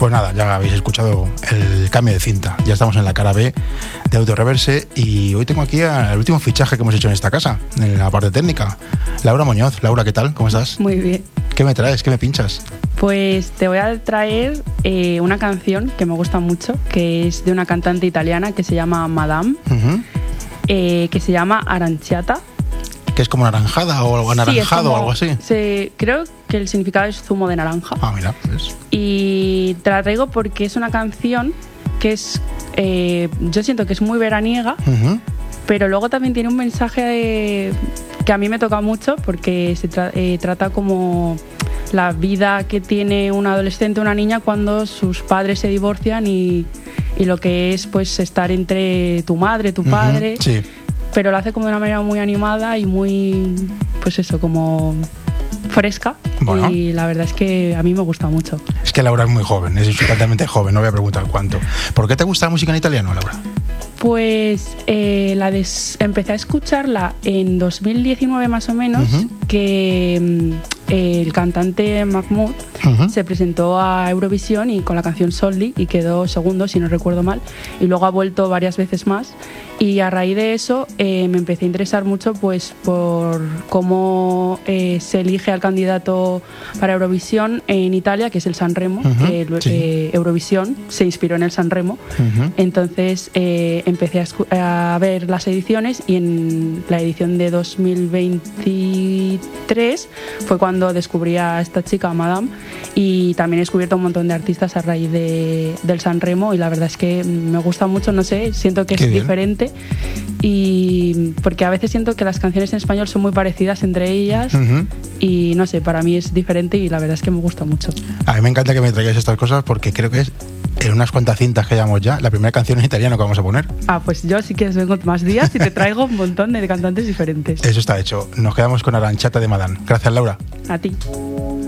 Pues nada, ya habéis escuchado el cambio de cinta. Ya estamos en la cara B de Autoreverse y hoy tengo aquí el último fichaje que hemos hecho en esta casa, en la parte técnica. Laura Muñoz. Laura, ¿qué tal? ¿Cómo estás? Muy bien. ¿Qué me traes? ¿Qué me pinchas? Pues te voy a traer una canción que me gusta mucho, que es de una cantante italiana que se llama Madame, que se llama Aranciata. ¿Que es como naranjada o algo anaranjado o algo así? Sí, creo que el significado es zumo de naranja. Ah, mira. ¿Ves? Y te la traigo porque es una canción que es, yo siento que es muy veraniega, pero luego también tiene un mensaje que a mí me toca mucho porque se trata como la vida que tiene un adolescente o una niña cuando sus padres se divorcian y lo que es pues estar entre tu madre, tu padre. Sí. Pero lo hace como de una manera muy animada y muy, pues eso, como fresca. Bueno. Y la verdad es que a mí me gusta mucho. Es que Laura es muy joven, es totalmente joven, no voy a preguntar cuánto. ¿Por qué te gusta la música en italiano, Laura? Pues empecé a escucharla en 2019 más o menos, que el cantante Mahmood se presentó a Eurovisión y con la canción Soldi y quedó segundo, si no recuerdo mal, y luego ha vuelto varias veces más. Y a raíz de eso me empecé a interesar mucho pues por cómo se elige al candidato para Eurovisión en Italia, que es el Sanremo, que Eurovisión se inspiró en el Sanremo. Entonces empecé a ver las ediciones y en la edición de 2023 fue cuando descubrí a esta chica, Madame, y también he descubierto un montón de artistas a raíz del Sanremo y la verdad es que me gusta mucho, no sé, siento que es diferente. Y porque a veces siento que las canciones en español son muy parecidas entre ellas y no sé, para mí es diferente y la verdad es que me gusta mucho. A mí me encanta que me traigáis estas cosas porque creo que es en unas cuantas cintas que llevamos ya la primera canción en italiano que vamos a poner. Ah, pues yo sí que vengo más días y te traigo un montón de cantantes diferentes. Eso está hecho. Nos quedamos con Aranciata de Madame. Gracias, Laura. A ti.